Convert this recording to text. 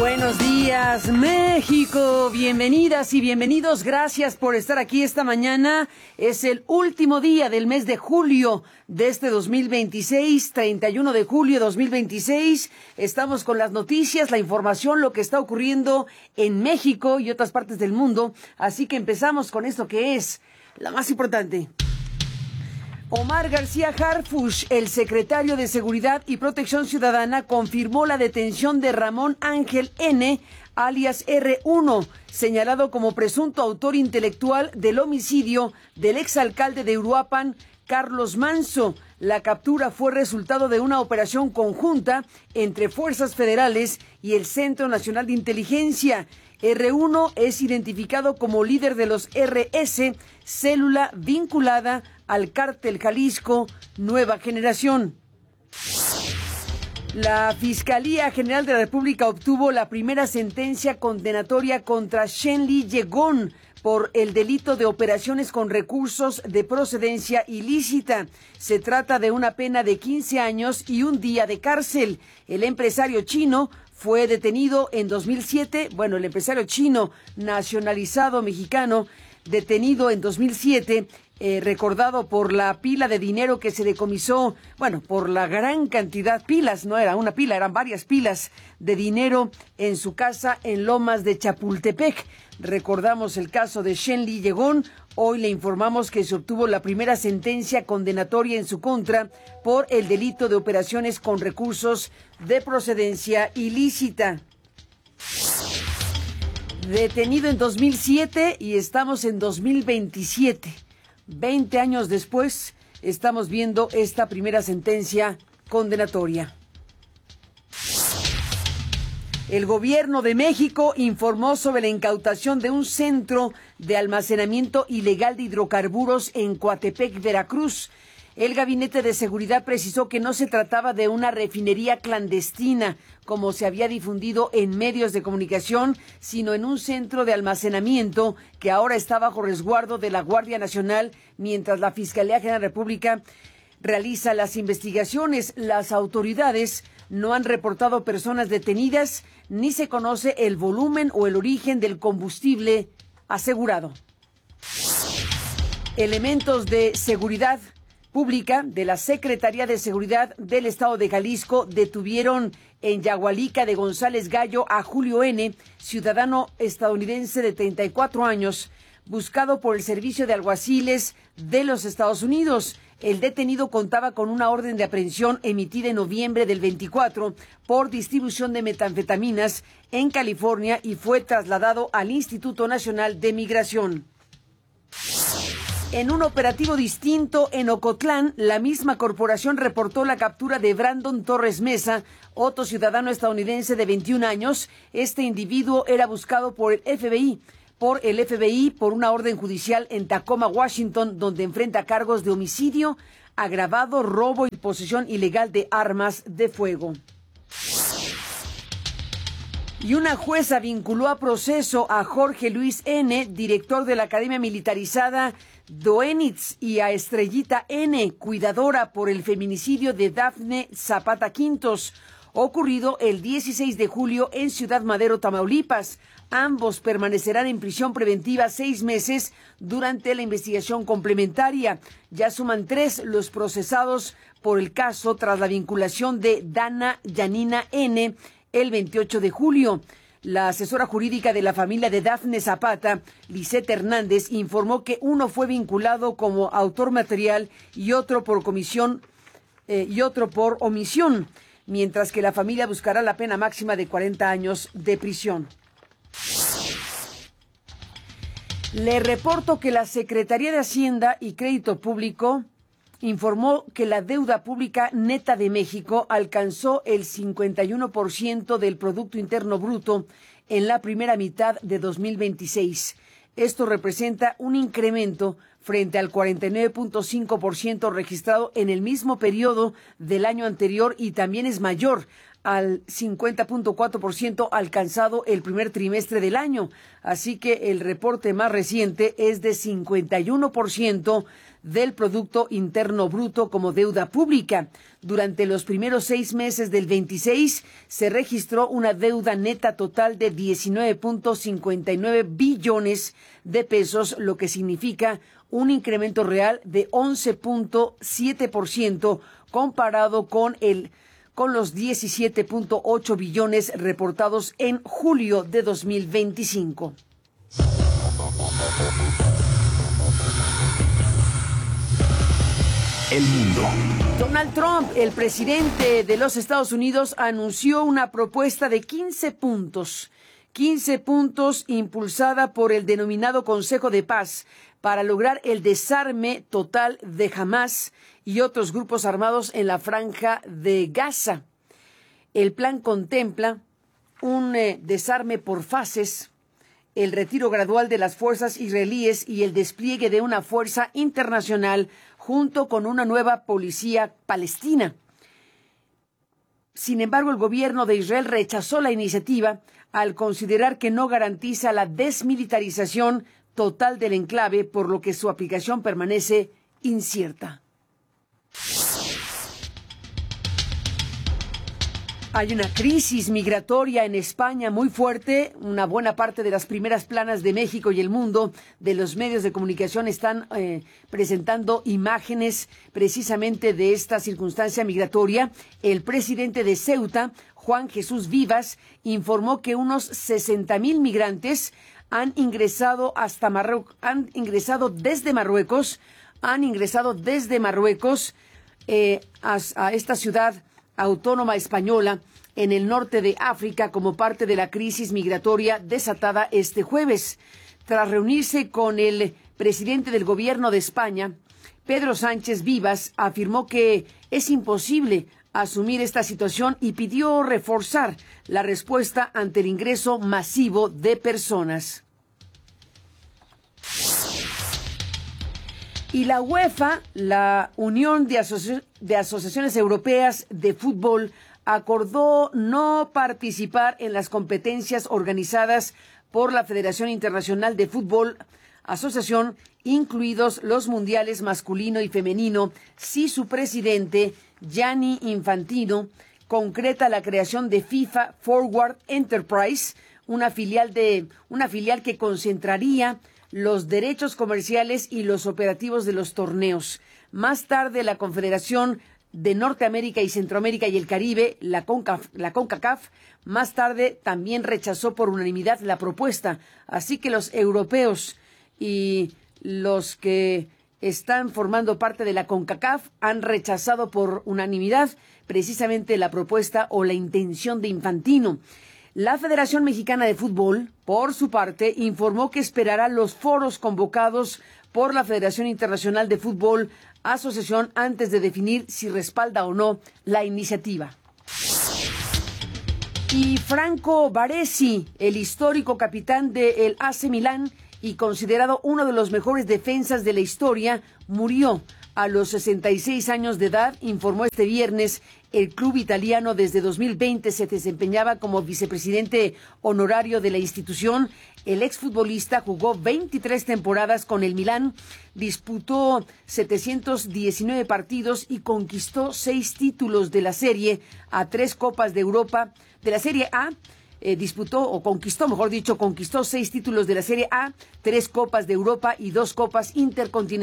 Buenos días, México. Bienvenidas y bienvenidos. Gracias por estar aquí esta mañana. Es el último día del mes de julio de este 2026, 31 de julio de 2026. Estamos con las noticias, la información, lo que está ocurriendo en México y otras partes del mundo. Así que empezamos con esto que es la más importante. Omar García Harfuch, el secretario de Seguridad y Protección Ciudadana, confirmó la detención de Ramón Ángel N., alias R1, señalado como presunto autor intelectual del homicidio del exalcalde de Uruapan, Carlos Manso. La captura fue resultado de una operación conjunta entre fuerzas federales y el Centro Nacional de Inteligencia. R1 es identificado como líder de los RS, célula vinculada al Cártel Jalisco Nueva Generación. La Fiscalía General de la República obtuvo la primera sentencia condenatoria contra Shenli Yegón por el delito de operaciones con recursos de procedencia ilícita. Se trata de una pena de 15 años y un día de cárcel. El empresario chino fue detenido en 2007, el empresario chino nacionalizado mexicano, detenido en 2007, recordado por la pila de dinero que se decomisó, por la gran cantidad, pilas, no era una pila, eran varias pilas de dinero en su casa en Lomas de Chapultepec. Recordamos el caso de Shenli Yegón. Hoy le informamos que se obtuvo la primera sentencia condenatoria en su contra por el delito de operaciones con recursos de procedencia ilícita. Detenido en 2007 y estamos en 2027. 20 años después, estamos viendo esta primera sentencia condenatoria. El gobierno de México informó sobre la incautación de un centro de almacenamiento ilegal de hidrocarburos en Coatepec, Veracruz. El Gabinete de Seguridad precisó que no se trataba de una refinería clandestina, como se había difundido en medios de comunicación, sino en un centro de almacenamiento que ahora está bajo resguardo de la Guardia Nacional, mientras la Fiscalía General de la República realiza las investigaciones. Las autoridades no han reportado personas detenidas, ni se conoce el volumen o el origen del combustible asegurado. Elementos de seguridad pública de la Secretaría de Seguridad del Estado de Jalisco detuvieron en Yagualica de González Gallo a Julio N., ciudadano estadounidense de 34 años, buscado por el Servicio de Alguaciles de los Estados Unidos. El detenido contaba con una orden de aprehensión emitida en noviembre del 24 por distribución de metanfetaminas en California y fue trasladado al Instituto Nacional de Migración. En un operativo distinto en Ocotlán, la misma corporación reportó la captura de Brandon Torres Mesa, otro ciudadano estadounidense de 21 años. Este individuo era buscado por el FBI por una orden judicial en Tacoma, Washington, donde enfrenta cargos de homicidio agravado, robo y posesión ilegal de armas de fuego. Y una jueza vinculó a proceso a Jorge Luis N., director de la Academia Militarizada Doenitz, y a Estrellita N., cuidadora, por el feminicidio de Dafne Zapata Quintos, ocurrido el 16 de julio en Ciudad Madero, Tamaulipas. Ambos permanecerán en prisión preventiva 6 meses durante la investigación complementaria. Ya suman 3 los procesados por el caso tras la vinculación de Dana Yanina N. el 28 de julio. La asesora jurídica de la familia de Dafne Zapata, Lisette Hernández, informó que uno fue vinculado como autor material y otro por omisión, mientras que la familia buscará la pena máxima de 40 años de prisión. Le reporto que la Secretaría de Hacienda y Crédito Público informó que la deuda pública neta de México alcanzó el 51% del Producto Interno Bruto en la primera mitad de 2026. Esto representa un incremento frente al 49.5% registrado en el mismo periodo del año anterior y también es mayor al 50.4% alcanzado el primer trimestre del año. Así que el reporte más reciente es de 51% del Producto Interno Bruto como deuda pública. Durante los primeros 6 meses del 26 se registró una deuda neta total de 19.59 billones de pesos, lo que significa un incremento real de 11.7% comparado con los 17.8 billones reportados en julio de 2025. El mundo. Donald Trump, el presidente de los Estados Unidos, anunció una propuesta de 15 puntos impulsada por el denominado Consejo de Paz para lograr el desarme total de Hamás y otros grupos armados en la franja de Gaza. El plan contempla un desarme por fases, el retiro gradual de las fuerzas israelíes y el despliegue de una fuerza internacional junto con una nueva policía palestina. Sin embargo, el gobierno de Israel rechazó la iniciativa al considerar que no garantiza la desmilitarización total del enclave, por lo que su aplicación permanece incierta. Hay una crisis migratoria en España muy fuerte. Una buena parte de las primeras planas de México y el mundo de los medios de comunicación están presentando imágenes precisamente de esta circunstancia migratoria. El presidente de Ceuta, Juan Jesús Vivas, informó que unos 60,000 migrantes han ingresado desde Marruecos a esta ciudad autónoma española en el norte de África como parte de la crisis migratoria desatada este jueves. Tras reunirse con el presidente del gobierno de España, Pedro Sánchez Vivas afirmó que es imposible asumir esta situación y pidió reforzar la respuesta ante el ingreso masivo de personas. Y la UEFA, la Unión de Asociaciones Europeas de Fútbol, acordó no participar en las competencias organizadas por la Federación Internacional de Fútbol Asociación, incluidos los mundiales masculino y femenino, si su presidente, Gianni Infantino, concreta la creación de FIFA Forward Enterprise, una filial que concentraría los derechos comerciales y los operativos de los torneos. Más tarde, la Confederación de Norteamérica y Centroamérica y el Caribe, la CONCACAF, más tarde también rechazó por unanimidad la propuesta. Así que los europeos y los que están formando parte de la CONCACAF han rechazado por unanimidad precisamente la propuesta o la intención de Infantino. La Federación Mexicana de Fútbol, por su parte, informó que esperará los foros convocados por la Federación Internacional de Fútbol Asociación antes de definir si respalda o no la iniciativa. Y Franco Baresi, el histórico capitán del AC Milán y considerado uno de los mejores defensas de la historia, murió a los 66 años de edad, informó este viernes. El club italiano desde 2020 se desempeñaba como vicepresidente honorario de la institución. El exfutbolista jugó 23 temporadas con el Milán, disputó 719 partidos y conquistó 6 títulos de la Serie A, 3 Copas de Europa, de la Serie A. Conquistó 6 títulos de la Serie A, 3 Copas de Europa y 2 Copas Intercontinentales.